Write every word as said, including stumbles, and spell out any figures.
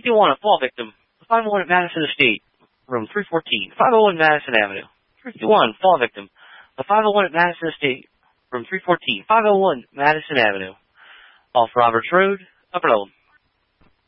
fifty-one, a fall victim. The five oh one at Madison Estate, room three fourteen. five oh one Madison Avenue. three fifty-one, fall victim. The five oh one at Madison Estate, room three fourteen. five oh one Madison Avenue. Off Roberts Road, Upper Lowell.